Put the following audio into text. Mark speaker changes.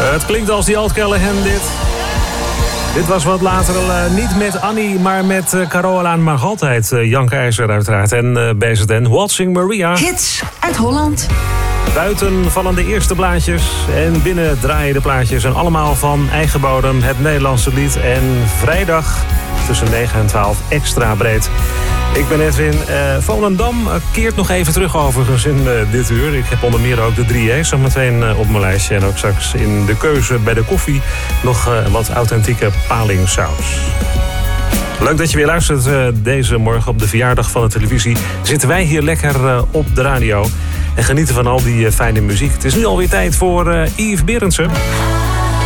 Speaker 1: Het klinkt als die Alt Callahan dit. Dit was wat later niet met Annie, maar met Carola en mag altijd. Jan Keizer uiteraard en BZN. Watching Maria.
Speaker 2: Hits uit Holland.
Speaker 1: Buiten vallen de eerste plaatjes en binnen draaien de plaatjes. En allemaal van eigen bodem, het Nederlandse lied. En vrijdag tussen 9 en 12 extra breed. Ik ben Edwin. Volendam keert nog even terug overigens in dit uur. Ik heb onder meer ook de 3A's zo meteen op mijn lijstje. En ook straks in de keuze bij de koffie nog wat authentieke palingsaus. Leuk dat je weer luistert deze morgen op de verjaardag van de televisie. Zitten wij hier lekker op de radio en genieten van al die fijne muziek. Het is nu alweer tijd voor Yves Berendsen.